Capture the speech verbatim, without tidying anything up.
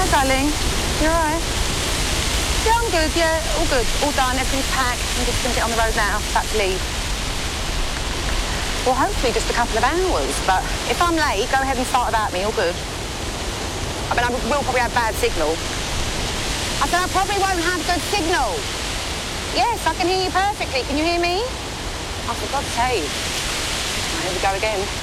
darling. You all right? Yeah, I'm good, yeah. All good. All done. Everything's packed. I'm just going to get on the road now. About to leave. Well, hopefully just a couple of hours. But if I'm late, go ahead and start about me. All good. I mean, I will probably have bad signal. I said I probably won't have good signal. Yes, I can hear you perfectly. Can you hear me? Oh, for God's sake. Right, here we go again.